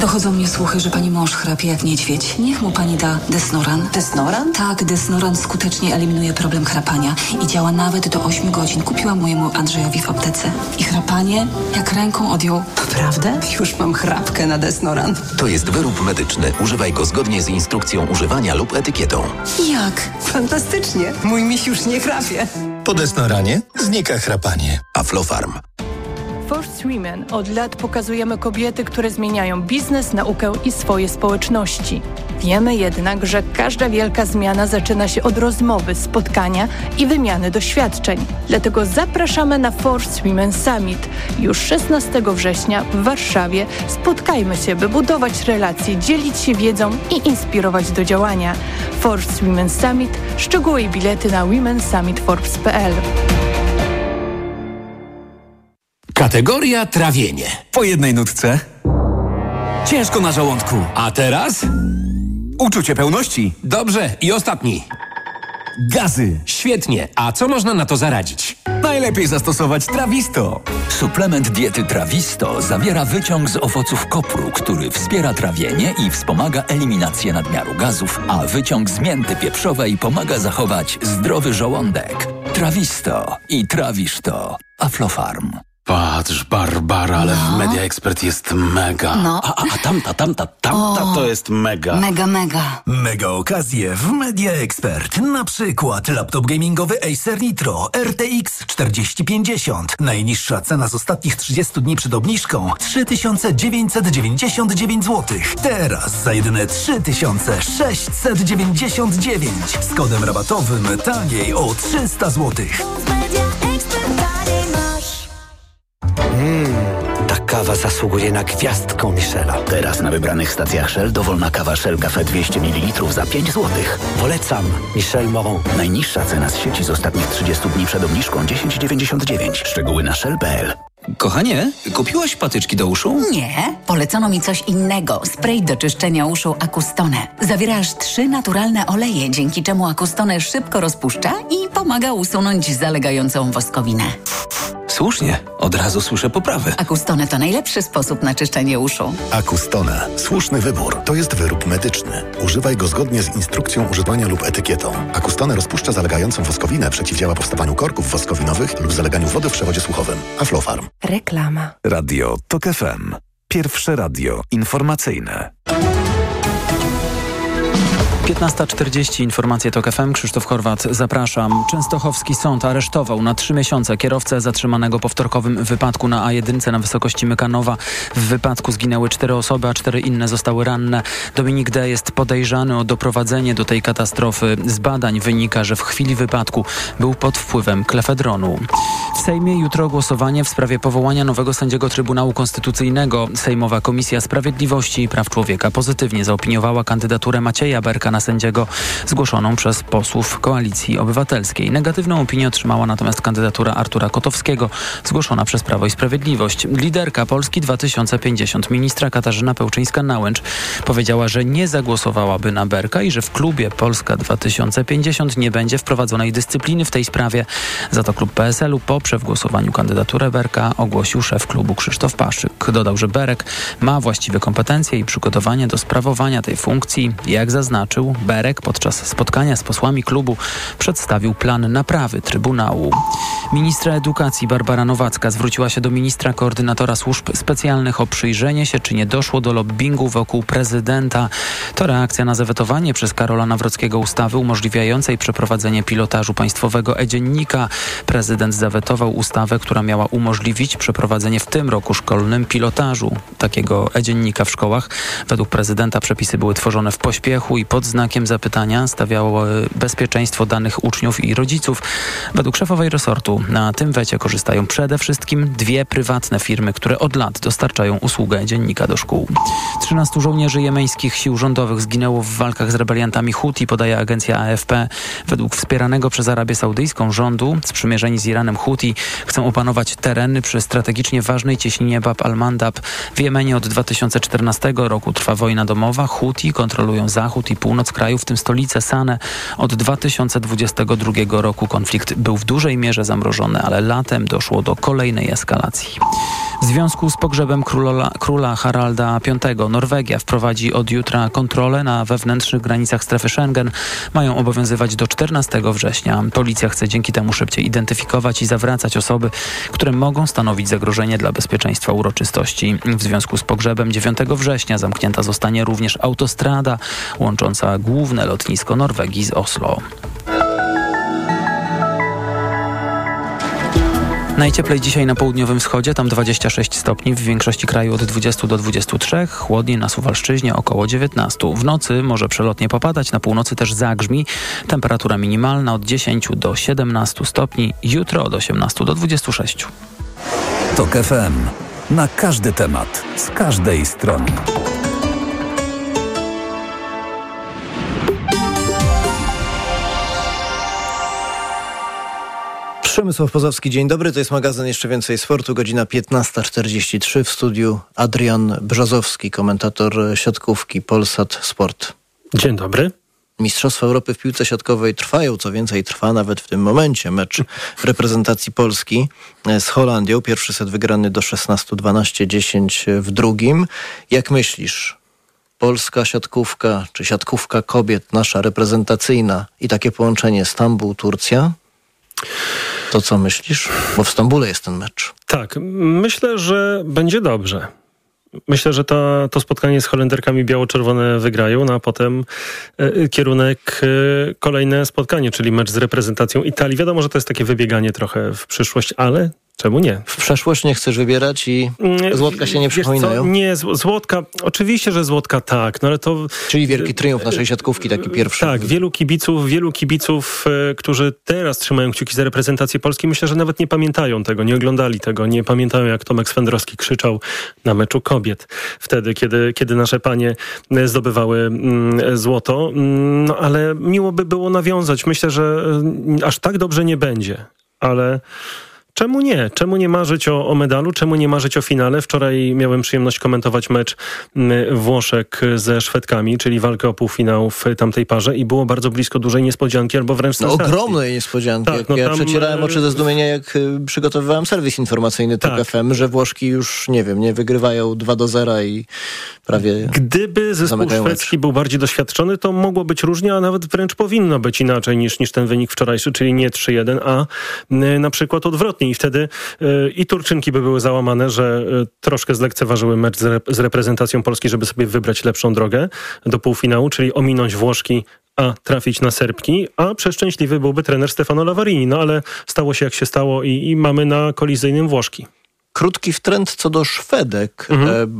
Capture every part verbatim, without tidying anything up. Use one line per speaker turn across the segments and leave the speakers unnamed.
Dochodzą mnie słuchy, że pani mąż chrapie jak niedźwiedź. Niech mu pani da Desnoran.
Desnoran?
Tak, Desnoran skutecznie eliminuje problem chrapania i działa nawet do ośmiu godzin. Kupiłam mojemu Andrzejowi w aptece. I chrapanie jak ręką odjął.
Naprawdę? Już mam chrapkę na Desnoran.
To jest wyrób medyczny. Używaj go zgodnie z instrukcją używania lub etykietą.
Jak?
Fantastycznie. Mój miś już nie chrapie.
Po Desnoranie znika chrapanie.
Aflofarm.
First Women od lat pokazujemy kobiety, które zmieniają biznes, naukę i swoje społeczności. Wiemy jednak, że każda wielka zmiana zaczyna się od rozmowy, spotkania i wymiany doświadczeń. Dlatego zapraszamy na First Women Summit. Już szesnastego września w Warszawie spotkajmy się, by budować relacje, dzielić się wiedzą i inspirować do działania. First Women Summit. Szczegóły i bilety na women summit forbes kropka p l.
Kategoria trawienie.
Po jednej nutce. Ciężko na żołądku.
A teraz?
Uczucie pełności.
Dobrze. I ostatni.
Gazy.
Świetnie. A co można na to zaradzić?
Najlepiej zastosować Trawisto.
Suplement diety Trawisto zawiera wyciąg z owoców kopru, który wspiera trawienie i wspomaga eliminację nadmiaru gazów, a wyciąg z mięty pieprzowej pomaga zachować zdrowy żołądek. Trawisto i trawisz to. Aflofarm.
Patrz, Barbara, ale no. w Media Expert jest mega.
No.
A, a, a tamta, tamta, tamta o, to jest mega.
Mega, mega.
Mega okazje w Media Expert. Na przykład laptop gamingowy Acer Nitro R T X czterdzieści pięćdziesiąt. Najniższa cena z ostatnich trzydziestu dni przed obniżką trzy tysiące dziewięćset dziewięćdziesiąt dziewięć złotych. Teraz za jedyne trzy tysiące sześćset dziewięćdziesiąt dziewięć. Z kodem rabatowym taniej o trzysta złotych.
Mmm, ta kawa zasługuje na gwiazdkę Michela.
Teraz na wybranych stacjach Shell dowolna kawa Shell Cafe dwieście mililitrów za pięć złotych.
Polecam Michel Moron.
Najniższa cena z sieci z ostatnich trzydziestu dni przed obniżką dziesięć dziewięćdziesiąt dziewięć. Szczegóły na shell kropka p l.
Kochanie, kupiłaś patyczki do uszu?
Nie, polecono mi coś innego. Spray do czyszczenia uszu Acustone. Zawiera aż trzy naturalne oleje, dzięki czemu Acustone szybko rozpuszcza i pomaga usunąć zalegającą woskowinę.
Słusznie, od razu słyszę poprawę.
Acustone to najlepszy sposób na czyszczenie uszu.
Acustone. Słuszny wybór. To jest wyrób medyczny. Używaj go zgodnie z instrukcją używania lub etykietą. Acustone rozpuszcza zalegającą woskowinę, przeciwdziała powstawaniu korków woskowinowych lub zaleganiu wody w przewodzie słuchowym. Aflofarm.
Reklama.
Radio TOK F M. Pierwsze radio informacyjne.
piętnasta czterdzieści, informacje TOK F M, Krzysztof Horwat, zapraszam. Częstochowski sąd aresztował na trzy miesiące kierowcę zatrzymanego po wtorkowym wypadku na A jeden na wysokości Mykanowa. W wypadku zginęły cztery osoby, a cztery inne zostały ranne. Dominik D. jest podejrzany o doprowadzenie do tej katastrofy. Z badań wynika, że w chwili wypadku był pod wpływem klefedronu. W Sejmie jutro głosowanie w sprawie powołania nowego sędziego Trybunału Konstytucyjnego. Sejmowa Komisja Sprawiedliwości i Praw Człowieka pozytywnie zaopiniowała kandydaturę Macieja Berka na sędziego zgłoszoną przez posłów Koalicji Obywatelskiej. Negatywną opinię otrzymała natomiast kandydatura Artura Kotowskiego, zgłoszona przez Prawo i Sprawiedliwość. Liderka Polski dwa tysiące pięćdziesiąt, ministra Katarzyna Pełczyńska-Nałęcz, powiedziała, że nie zagłosowałaby na Berka i że w klubie Polska dwa tysiące pięćdziesiąt nie będzie wprowadzonej dyscypliny w tej sprawie. Za to klub P S L u poprze w głosowaniu kandydaturę Berka, ogłosił szef klubu Krzysztof Paszyk. Dodał, że Berek ma właściwe kompetencje i przygotowanie do sprawowania tej funkcji. Jak zaznaczył, Berek podczas spotkania z posłami klubu przedstawił plan naprawy Trybunału. Ministra edukacji Barbara Nowacka zwróciła się do ministra koordynatora służb specjalnych o przyjrzenie się, czy nie doszło do lobbingu wokół prezydenta. To reakcja na zawetowanie przez Karola Nawrockiego ustawy umożliwiającej przeprowadzenie pilotażu państwowego e-dziennika. Prezydent zawetował ustawę, która miała umożliwić przeprowadzenie w tym roku szkolnym pilotażu takiego e-dziennika w szkołach. Według prezydenta przepisy były tworzone w pośpiechu i pod znakiem zapytania stawiało bezpieczeństwo danych uczniów i rodziców. Według szefowej resortu na tym wecie korzystają przede wszystkim dwie prywatne firmy, które od lat dostarczają usługę dziennika do szkół. trzynastu żołnierzy jemeńskich sił rządowych zginęło w walkach z rebeliantami Huti, podaje agencja A F P. Według wspieranego przez Arabię Saudyjską rządu sprzymierzeni z Iranem Huti chcą opanować tereny przy strategicznie ważnej cieśninie Bab al-Mandab. W Jemenie od dwa tysiące czternastego roku trwa wojna domowa. Huti kontrolują zachód i północ północ kraju, w tym stolicę Sanę. Od dwa tysiące dwudziestego drugiego roku konflikt był w dużej mierze zamrożony, ale latem doszło do kolejnej eskalacji. W związku z pogrzebem króla, króla Haralda piątego Norwegia wprowadzi od jutra kontrolę na wewnętrznych granicach strefy Schengen. Mają obowiązywać do czternastego września. Policja chce dzięki temu szybciej identyfikować i zawracać osoby, które mogą stanowić zagrożenie dla bezpieczeństwa uroczystości. W związku z pogrzebem dziewiątego września zamknięta zostanie również autostrada łącząca główne lotnisko Norwegii z Oslo. Najcieplej dzisiaj na południowym wschodzie, tam dwadzieścia sześć stopni, w większości kraju od dwudziestu do dwudziestu trzech, chłodniej na Suwalszczyźnie około dziewiętnastu. W nocy może przelotnie popadać, na północy też zagrzmi. Temperatura minimalna od dziesięciu do siedemnastu stopni, jutro od osiemnastu do dwudziestu sześciu.
Tok F M. Na każdy temat, z każdej strony.
Przemysław Pozowski, dzień dobry. To jest magazyn Jeszcze Więcej Sportu. Godzina piętnasta czterdzieści trzy. W studiu Adrian Brzozowski, komentator siatkówki Polsat Sport.
Dzień dobry.
Mistrzostwa Europy w piłce siatkowej trwają, co więcej trwa nawet w tym momencie mecz reprezentacji Polski z Holandią. Pierwszy set wygrany do szesnastu dwanaście dziesięć w drugim. Jak myślisz, polska siatkówka, czy siatkówka kobiet, nasza reprezentacyjna i takie połączenie Stambuł-Turcja? To co myślisz? Bo w Stambule jest ten mecz.
Tak, myślę, że będzie dobrze. Myślę, że to, to spotkanie z Holenderkami biało-czerwone wygrają, no a potem y, kierunek y, kolejne spotkanie, czyli mecz z reprezentacją Italii. Wiadomo, że to jest takie wybieganie trochę w przyszłość, ale czemu nie?
W przeszłość nie chcesz wybierać i złotka się nie przypominają?
Co? Nie, złotka, oczywiście, że złotka tak, no ale to...
Czyli wielki triumf naszej siatkówki, taki pierwszy.
Tak, wielu kibiców, wielu kibiców, y, którzy teraz trzymają kciuki za reprezentację Polski, myślę, że nawet nie pamiętają tego, nie oglądali tego, nie pamiętają, jak Tomek Swędrowski krzyczał na meczu kobiet wtedy, kiedy, kiedy nasze panie zdobywały mm, złoto. No ale miło by było nawiązać. Myślę, że y, aż tak dobrze nie będzie, ale... Czemu nie? Czemu nie marzyć o, o medalu? Czemu nie marzyć o finale? Wczoraj miałem przyjemność komentować mecz Włoszek ze Szwedkami, czyli walkę o półfinał w tamtej parze i było bardzo blisko dużej niespodzianki albo wręcz
no,
sensacji.
Ogromnej niespodzianki.
Tak, no
ja
tam...
przecierałem oczy ze zdumienia, jak przygotowywałem serwis informacyjny Tok F M, że Włoszki już, nie wiem, nie wygrywają dwa do zera i prawie
Gdyby zespół szwedzki był bardziej doświadczony, to mogło być różnie, a nawet wręcz powinno być inaczej niż, niż ten wynik wczorajszy, czyli nie trzy jeden, a na przykład odwrotnie. I wtedy y, i Turczynki by były załamane, że y, troszkę zlekceważyły mecz z, re, z reprezentacją Polski, żeby sobie wybrać lepszą drogę do półfinału, czyli ominąć Włoszki, a trafić na Serbki, a przeszczęśliwy byłby trener Stefano Lavarini. No ale stało się jak się stało i, i mamy na kolizyjnym Włoszki.
Krótki wtręt co do Szwedek.
Mhm.
E,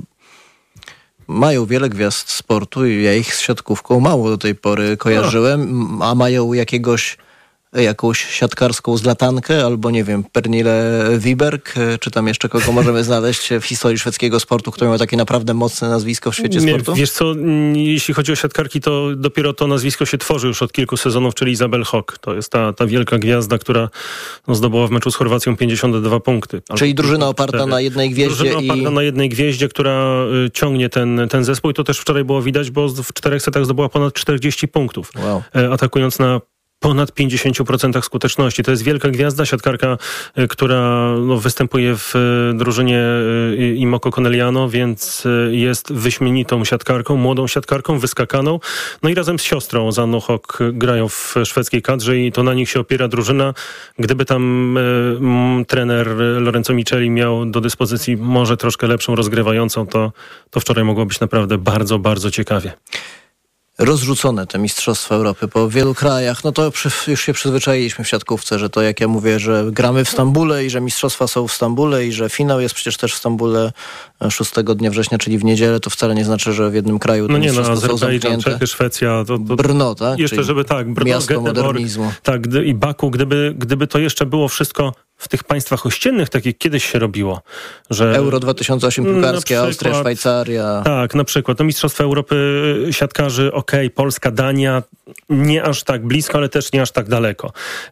mają wiele gwiazd sportu i ja ich z siatkówką mało do tej pory kojarzyłem, a mają jakiegoś jakąś siatkarską zlatankę, albo nie wiem, Pernille Wiberg, czy tam jeszcze kogo możemy znaleźć w historii szwedzkiego sportu, który miał takie naprawdę mocne nazwisko w świecie
Nie,
sportu?
Wiesz co, jeśli chodzi o siatkarki, to dopiero to nazwisko się tworzy już od kilku sezonów, czyli Isabel Hock. To jest ta, ta wielka gwiazda, która no, zdobyła w meczu z Chorwacją pięćdziesiąt dwa punkty.
Czyli drużyna oparta na jednej gwieździe.
Drużyna
i...
oparta na jednej gwieździe, która y, ciągnie ten, ten zespół i to też wczoraj było widać, bo w czterech setach zdobyła ponad czterdzieści punktów,
wow.
y, atakując na ponad pięćdziesiąt procent skuteczności. To jest wielka gwiazda, siatkarka, która no, występuje w drużynie Imoko Conegliano, więc jest wyśmienitą siatkarką, młodą siatkarką, wyskakaną. No i razem z siostrą Zanną Hock grają w szwedzkiej kadrze i to na nich się opiera drużyna. Gdyby tam e, trener Lorenzo Micheli miał do dyspozycji może troszkę lepszą rozgrywającą, to, to wczoraj mogło być naprawdę bardzo, bardzo ciekawie.
Rozrzucone te Mistrzostwa Europy po wielu krajach. No to już się przyzwyczailiśmy w siatkówce, że to jak ja mówię, że gramy w Stambule i że Mistrzostwa są w Stambule i że finał jest przecież też w Stambule szóstego dnia września, czyli w niedzielę, to wcale nie znaczy, że w jednym kraju te
no nie, no,
Mistrzostwa są
Azerbejdżan,
zamknięte.
Czechy, Szwecja. To, to
Brno, tak?
Jeszcze,
czyli
żeby tak, Brno,
miasto
Göteborg,
modernizmu.
tak, gdy, i Baku, gdyby, gdyby to jeszcze było wszystko w tych państwach ościennych, tak jak kiedyś się robiło. Że
Euro dwa tysiące osiem piłkarskie, Austria, Szwajcaria.
Tak, na przykład. No, Mistrzostwa Europy siatkarzy, okej, okay, Polska, Dania, nie aż tak blisko, ale też nie aż tak daleko.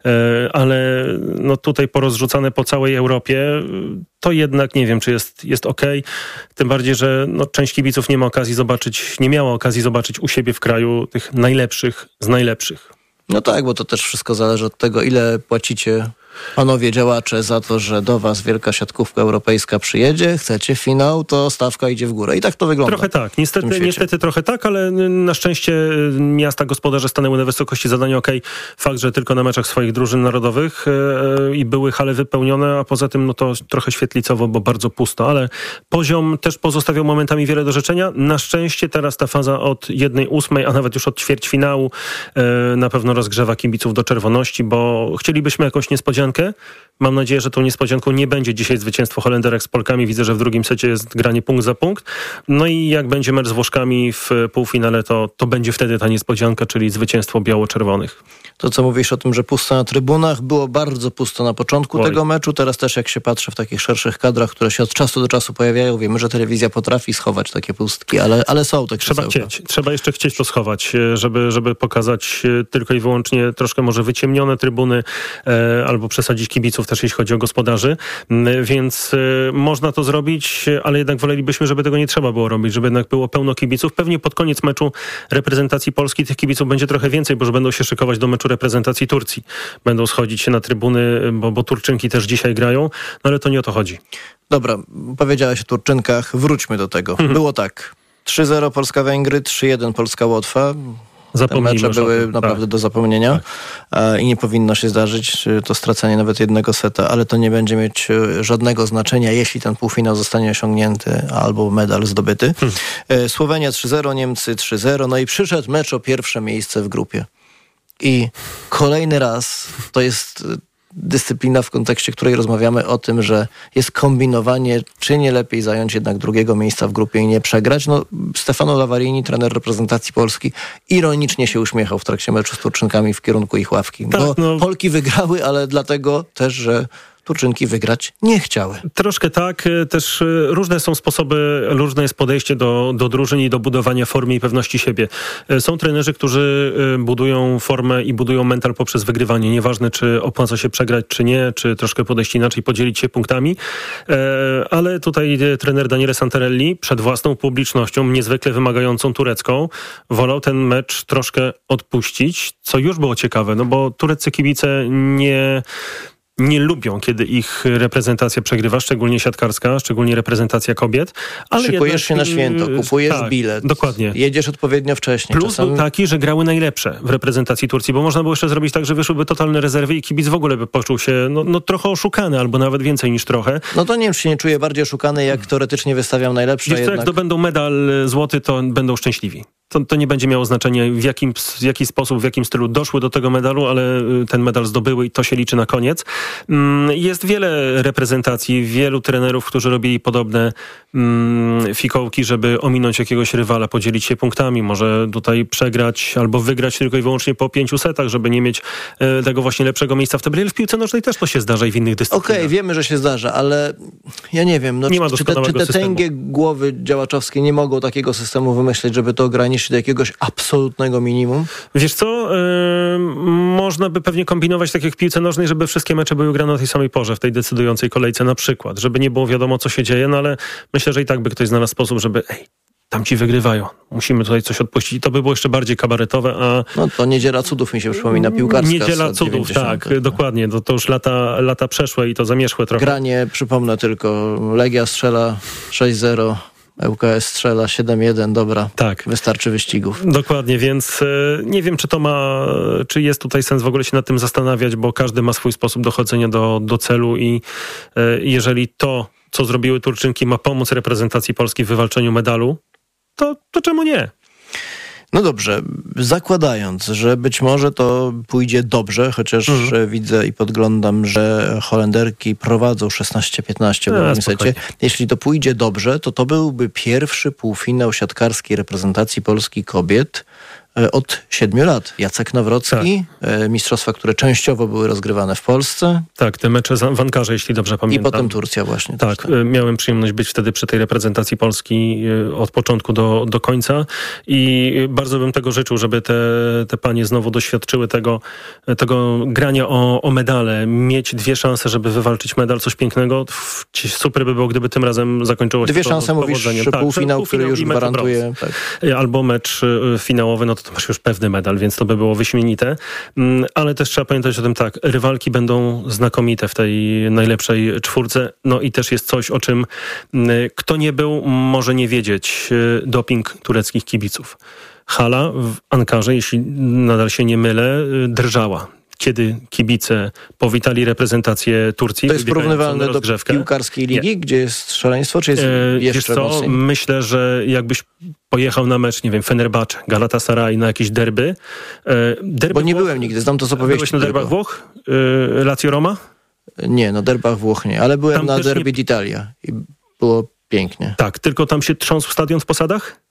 Ale no tutaj porozrzucane po całej Europie, to jednak nie wiem, czy jest, jest okej. Tym bardziej, że no, część kibiców nie ma okazji zobaczyć, nie miała okazji zobaczyć u siebie w kraju tych najlepszych z najlepszych.
No tak, bo to też wszystko zależy od tego, ile płacicie, panowie działacze, za to, że do was wielka siatkówka europejska przyjedzie, chcecie finał, to stawka idzie w górę. I tak to wygląda.
Trochę tak. Niestety, niestety trochę tak, ale na szczęście miasta gospodarze stanęły na wysokości zadania. Okej, fakt, że tylko na meczach swoich drużyn narodowych yy, i były hale wypełnione, a poza tym no to trochę świetlicowo, bo bardzo pusto, ale poziom też pozostawiał momentami wiele do życzenia. Na szczęście teraz ta faza od jednej ósmej, a nawet już od ćwierćfinału yy, na pewno rozgrzewa kibiców do czerwoności, bo chcielibyśmy jakąś niespodziankę. Mam nadzieję, że tą niespodzianką nie będzie dzisiaj zwycięstwo Holenderek z Polkami. Widzę, że w drugim secie jest granie punkt za punkt. No i jak będzie mecz z Włoszkami w półfinale, to, to będzie wtedy ta niespodzianka, czyli zwycięstwo biało-czerwonych.
To, co mówisz o tym, że pusto na trybunach, było bardzo pusto na początku Oj. tego meczu. Teraz też jak się patrzy w takich szerszych kadrach, które się od czasu do czasu pojawiają, wiemy, że telewizja potrafi schować takie pustki, ale, ale są te krzesełka.
Trzeba chcieć. Trzeba jeszcze chcieć to schować, żeby, żeby pokazać tylko i wyłącznie troszkę może wyciemnione trybuny e, albo przesadzić kibiców też, jeśli chodzi o gospodarzy. Więc e, można to zrobić, ale jednak wolelibyśmy, żeby tego nie trzeba było robić, żeby jednak było pełno kibiców. Pewnie pod koniec meczu reprezentacji Polski tych kibiców będzie trochę więcej, bo już będą się szykować do meczu reprezentacji Turcji. Będą schodzić się na trybuny, bo, bo Turczynki też dzisiaj grają, no ale to nie o to chodzi.
Dobra, powiedziałeś o Turczynkach, wróćmy do tego. Hmm. Było tak, trzy zero Polska-Węgry, trzy jeden Polska-Łotwa. Te mecze były naprawdę tak. do zapomnienia tak. i nie powinno się zdarzyć to stracenie nawet jednego seta, ale to nie będzie mieć żadnego znaczenia, jeśli ten półfinał zostanie osiągnięty albo medal zdobyty. Hmm. Słowenia trzy zero, Niemcy trzy zero, no i przyszedł mecz o pierwsze miejsce w grupie. I kolejny raz to jest dyscyplina, w kontekście której rozmawiamy o tym, że jest kombinowanie, czy nie lepiej zająć jednak drugiego miejsca w grupie i nie przegrać. No, Stefano Lavarini, trener reprezentacji Polski, ironicznie się uśmiechał w trakcie meczu z Turczynkami w kierunku ich ławki. Tak, bo no. Polki wygrały, ale dlatego też, że Turczynki wygrać nie chciały.
Troszkę tak. Też różne są sposoby, różne jest podejście do, do drużyn i do budowania formy i pewności siebie. Są trenerzy, którzy budują formę i budują mental poprzez wygrywanie. Nieważne, czy opłaca się przegrać, czy nie, czy troszkę podejść inaczej, podzielić się punktami. Ale tutaj trener Daniele Santarelli przed własną publicznością, niezwykle wymagającą turecką, wolał ten mecz troszkę odpuścić, co już było ciekawe, no bo tureccy kibice nie... nie lubią, kiedy ich reprezentacja przegrywa, szczególnie siatkarska, szczególnie reprezentacja kobiet. Ale
Szykujesz
jednak,
się na święto, kupujesz
tak,
bilet,
dokładnie.
jedziesz odpowiednio wcześnie.
Plus
czasami...
był taki, że grały najlepsze w reprezentacji Turcji, bo można było jeszcze zrobić tak, że wyszłyby totalne rezerwy i kibic w ogóle by poczuł się no, no trochę oszukany, albo nawet więcej niż trochę.
No to nie wiem, czy się nie czuję bardziej oszukany, jak teoretycznie wystawiam najlepsze.
Wiesz co,
jednak...
jak zdobędą medal złoty, to będą szczęśliwi. To, to nie będzie miało znaczenia, w, jakim, w jaki sposób, w jakim stylu doszły do tego medalu, ale ten medal zdobyły i to się liczy na koniec. Jest wiele reprezentacji, wielu trenerów, którzy robili podobne mm, fikołki, żeby ominąć jakiegoś rywala, podzielić się punktami, może tutaj przegrać albo wygrać tylko i wyłącznie po pięciu setach, żeby nie mieć e, tego właśnie lepszego miejsca w tabeli. Ale w piłce nożnej też to się zdarza i w innych dyscyplinach.
Okej, okay, wiemy, że się zdarza, ale ja nie wiem, no,
nie
czy,
ma
czy te, czy te tęgie głowy działaczowskie nie mogą takiego systemu wymyśleć, żeby to ograniczyć do jakiegoś absolutnego minimum?
Wiesz co, yy, można by pewnie kombinować tak jak w piłce nożnej, żeby wszystkie mecze były grane o tej samej porze, w tej decydującej kolejce na przykład, żeby nie było wiadomo, co się dzieje, no ale myślę, że i tak by ktoś znalazł sposób, żeby ej, tam ci wygrywają, musimy tutaj coś odpuścić. I to by było jeszcze bardziej kabaretowe, a...
No to Niedziela Cudów mi się przypomina, piłkarska.
Niedziela Cudów, tak, tak, dokładnie. To, to już lata, lata przeszłe i to zamierzchłe trochę.
Granie, przypomnę tylko, Legia strzela sześć zero, L K S strzela siedem jeden, dobra,
tak.
Wystarczy wyścigów.
Dokładnie, więc nie wiem, czy to ma, czy jest tutaj sens w ogóle się nad tym zastanawiać, bo każdy ma swój sposób dochodzenia do, do celu i jeżeli to, co zrobiły Turczynki, ma pomóc reprezentacji Polski w wywalczeniu medalu, to, to czemu nie?
No dobrze, zakładając, że być może to pójdzie dobrze, chociaż mhm. widzę i podglądam, że Holenderki prowadzą szesnaście piętnaście w drugim secie. Jeśli to pójdzie dobrze, to to byłby pierwszy półfinał siatkarskiej reprezentacji Polski kobiet od siedmiu lat. Jacek Nawrocki, tak. mistrzostwa, które częściowo były rozgrywane w Polsce.
Tak, te mecze w Ankarze, jeśli dobrze pamiętam.
I potem Turcja właśnie.
Tak, tak, miałem przyjemność być wtedy przy tej reprezentacji Polski od początku do, do końca i bardzo bym tego życzył, żeby te, te panie znowu doświadczyły tego, tego grania o, o medale, mieć dwie szanse, żeby wywalczyć medal, coś pięknego. Super by było, gdyby tym razem zakończyło się
Dwie
to
szanse mówisz, że tak, półfinał, który już gwarantuje. Tak.
Albo mecz finałowy, no to, to masz już pewny medal, więc to by było wyśmienite. Ale też trzeba pamiętać o tym tak, rywalki będą znakomite w tej najlepszej czwórce. No i też jest coś, o czym kto nie był, może nie wiedzieć. Doping tureckich kibiców. Hala w Ankarze, jeśli nadal się nie mylę, drżała. Kiedy kibice powitali reprezentację Turcji.
To jest porównywalne do piłkarskiej ligi, nie. Gdzie jest szaleństwo, czy jest e, jeszcze co, mocniej?
Myślę, że jakbyś pojechał na mecz, nie wiem, Fenerbahce, Galatasaray, na jakieś derby. E, derby
Bo nie
Włoch,
byłem nigdy, znam to z opowieści.
Byłeś na derbach Włoch? E, Lazio Roma?
Nie, na derbach Włoch nie, ale byłem
tam
na derby
nie...
d'Italia i było pięknie.
Tak, tylko tam się trząsł stadion w Posadach?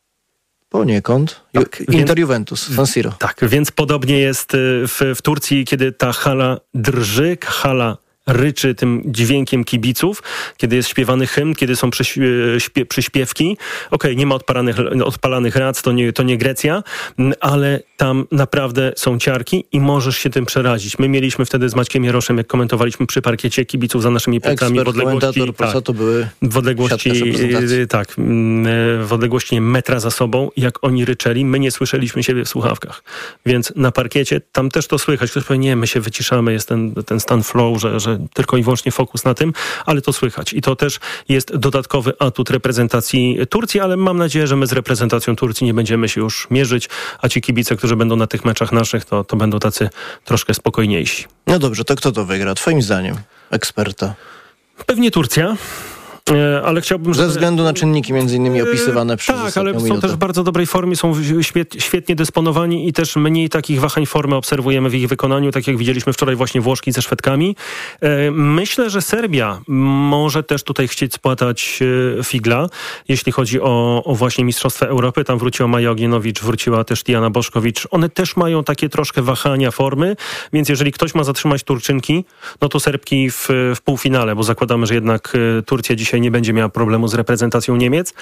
Poniekąd. Tak, Ju- Inter Juventus, San Siro.
Tak, więc podobnie jest w, w Turcji, kiedy ta hala drży, hala ryczy tym dźwiękiem kibiców, kiedy jest śpiewany hymn, kiedy są przyśpie, przyśpiewki. Okej, okay, nie ma odpalanych, odpalanych rac, to nie, to nie Grecja, ale tam naprawdę są ciarki i możesz się tym przerazić. My mieliśmy wtedy z Maćkiem Jaroszem, jak komentowaliśmy przy parkiecie kibiców za naszymi plecami w odległości, tak,
to były
w odległości tak, w odległości metra za sobą, jak oni ryczeli, my nie słyszeliśmy siebie w słuchawkach. Więc na parkiecie tam też to słychać. Ktoś powie, nie, my się wyciszamy, jest ten, ten stan flow, że, że tylko i wyłącznie fokus na tym, ale to słychać. I to też jest dodatkowy atut reprezentacji Turcji, ale mam nadzieję, że my z reprezentacją Turcji nie będziemy się już mierzyć, a ci kibice, którzy będą na tych meczach naszych, to, to będą tacy troszkę spokojniejsi.
No dobrze, to kto to wygra? Twoim zdaniem, eksperta?
Pewnie Turcja. Ale chciałbym,
Ze względu na czynniki między innymi opisywane przez
Tak, ale są
minutę.
też w bardzo dobrej formie, są świetnie dysponowani i też mniej takich wahań formy obserwujemy w ich wykonaniu, tak jak widzieliśmy wczoraj właśnie Włoszki ze Szwedkami. Myślę, że Serbia może też tutaj chcieć spłatać figla, jeśli chodzi o, o właśnie Mistrzostwa Europy. Tam wróciła Maja Ogienowicz, wróciła też Tijana Boszkowicz. One też mają takie troszkę wahania formy, więc jeżeli ktoś ma zatrzymać Turczynki, no to Serbki w, w półfinale, bo zakładamy, że jednak Turcja dzisiaj nie będzie miała problemu z reprezentacją Niemiec.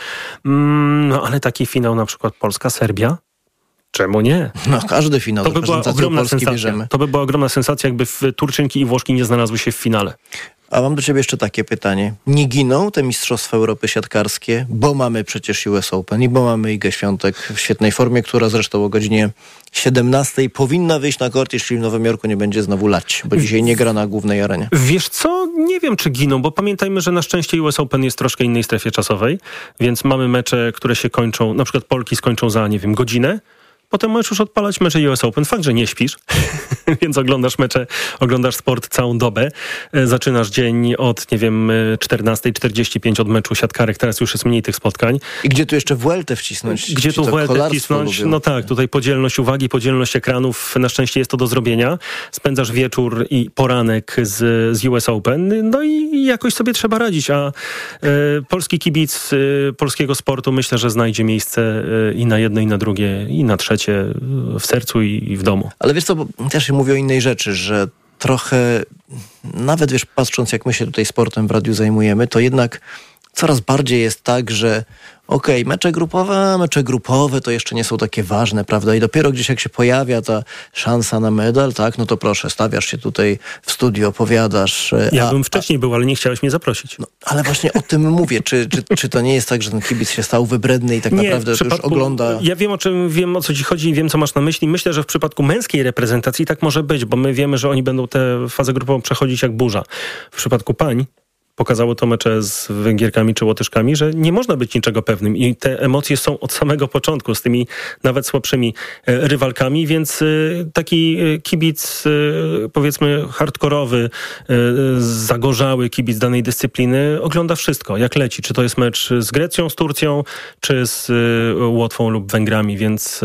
No ale taki finał na przykład Polska-Serbia, czemu nie?
No każdy finał
to by była ogromna sensacja. Bierzemy. To by była ogromna sensacja, jakby Turczynki i Włoszki nie znalazły się w finale.
A mam do ciebie jeszcze takie pytanie. Nie giną te Mistrzostwa Europy siatkarskie, bo mamy przecież U S Open i bo mamy Igę Świątek w świetnej formie, która zresztą o godzinie siedemnastej powinna wyjść na kort, jeśli w Nowym Jorku nie będzie znowu lać, bo dzisiaj nie gra na głównej arenie.
Wiesz co? Nie wiem, czy giną, bo pamiętajmy, że na szczęście U S Open jest troszkę innej strefie czasowej, więc mamy mecze, które się kończą, na przykład Polki skończą za, nie wiem, godzinę, potem możesz już odpalać mecze U S Open. Fakt, że nie śpisz, więc oglądasz mecze, oglądasz sport całą dobę. Zaczynasz dzień od, nie wiem, czternasta czterdzieści pięć od meczu siatkarek. Teraz już jest mniej tych spotkań.
I gdzie tu jeszcze Vueltę wcisnąć?
Gdzie tu Vueltę wcisnąć? Lubią. No tak, tutaj podzielność uwagi, podzielność ekranów. Na szczęście jest to do zrobienia. Spędzasz wieczór i poranek z, z U S Open. No i jakoś sobie trzeba radzić. A e, polski kibic e, polskiego sportu myślę, że znajdzie miejsce e, i na jedno, i na drugie, i na trzecie w sercu i w domu.
Ale wiesz co, bo też się mówi o innej rzeczy, że trochę, nawet wiesz, patrząc jak my się tutaj sportem w radiu zajmujemy, to jednak coraz bardziej jest tak, że okej, okay, mecze grupowe, mecze grupowe to jeszcze nie są takie ważne, prawda? I dopiero gdzieś jak się pojawia ta szansa na medal, tak, no to proszę, stawiasz się tutaj w studio, opowiadasz.
Ja a, bym wcześniej a... był, ale nie chciałeś mnie zaprosić.
No, ale właśnie o tym mówię. Czy, czy, czy to nie jest tak, że ten kibic się stał wybredny i tak nie, naprawdę to już ogląda...
Ja wiem o czym, wiem o co ci chodzi i wiem co masz na myśli. Myślę, że w przypadku męskiej reprezentacji tak może być, bo my wiemy, że oni będą tę fazę grupową przechodzić jak burza. W przypadku pań pokazało to mecze z Węgierkami czy Łotyszkami, że nie można być niczego pewnym i te emocje są od samego początku z tymi nawet słabszymi e, rywalkami, więc e, taki kibic e, powiedzmy hardkorowy, e, zagorzały kibic danej dyscypliny ogląda wszystko, jak leci. Czy to jest mecz z Grecją, z Turcją, czy z e, Łotwą lub Węgrami, więc e,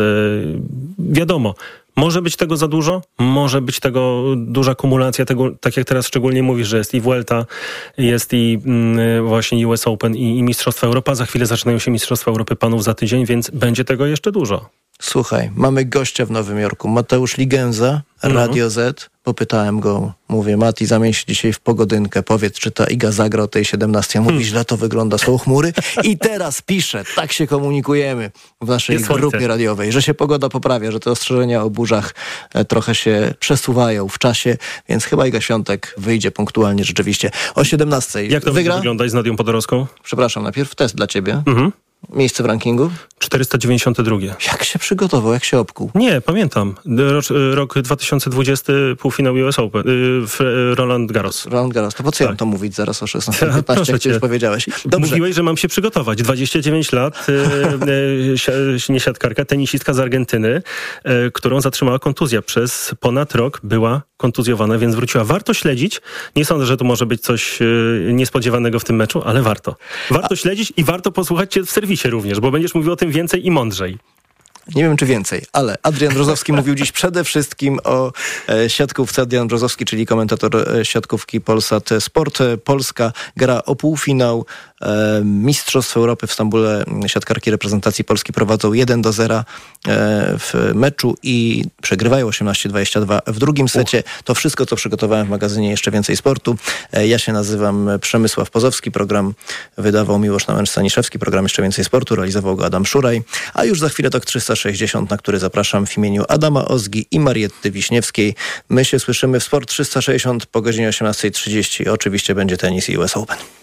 wiadomo, może być tego za dużo, może być tego duża kumulacja, tego, tak jak teraz szczególnie mówisz, że jest i Vuelta, jest i mm, właśnie U S Open i, i Mistrzostwa Europy. Za chwilę zaczynają się Mistrzostwa Europy Panów za tydzień, więc będzie tego jeszcze dużo.
Słuchaj, mamy gościa w Nowym Jorku, Mateusz Ligenza, Radio mhm. Z. Popytałem go, mówię, Mati, zamień się dzisiaj w pogodynkę, powiedz, czy ta Iga zagra o tej siedemnastej. Mówi, źle to wygląda, są chmury. I teraz pisze, tak się komunikujemy w naszej
Jest
grupie
słońce.
radiowej, że się pogoda poprawia, że te ostrzeżenia o burzach e, trochę się przesuwają w czasie, więc chyba Iga Świątek wyjdzie punktualnie rzeczywiście o siedemnastej.
Jak to
wygra?
będzie wyglądać z Nadią Podorowską?
Przepraszam, najpierw test dla ciebie.
Mhm.
Miejsce w rankingu?
czterysta dziewięćdziesiąte drugie.
Jak się przygotował, jak się obkuł?
Nie, pamiętam. Rok, rok dwa tysiące dwudziesty, półfinał U S Open. Yy, Roland Garros.
Roland Garros. To po co ja mam to mówić zaraz o szesnastej piętnaście, jak już powiedziałeś? Dobrze.
Mówiłeś, że mam się przygotować. dwadzieścia dziewięć lat, yy, yy, nie siatkarka, tenisistka z Argentyny, yy, którą zatrzymała kontuzja. Przez ponad rok była kontuzjowana, więc wróciła. Warto śledzić. Nie sądzę, że to może być coś yy, niespodziewanego w tym meczu, ale warto. Warto A... śledzić i warto posłuchać cię w serwisie również, bo będziesz mówił o tym więcej i mądrzej.
Nie wiem, czy więcej, ale Adrian Brzozowski mówił dziś przede wszystkim o e, siatkówce. Adrian Brzozowski, czyli komentator e, siatkówki Polsat Sport. Polska gra o półfinał e, Mistrzostw Europy w Stambule. Siatkarki reprezentacji Polski prowadzą jeden do zera e, w meczu i przegrywają osiemnaście dwadzieścia dwa w drugim secie. To wszystko, co przygotowałem w magazynie Jeszcze Więcej Sportu. E, ja się nazywam Przemysław Pozowski. Program wydawał Miłosz Nałęcz-Staniszewski. Program Jeszcze Więcej Sportu realizował go Adam Szuraj. A już za chwilę Tok trzysta sześćdziesiąt, na który zapraszam w imieniu Adama Ozgi i Marietty Wiśniewskiej. My się słyszymy w Sport trzysta sześćdziesiąt po godzinie osiemnastej trzydzieści. Oczywiście będzie tenis i U S Open.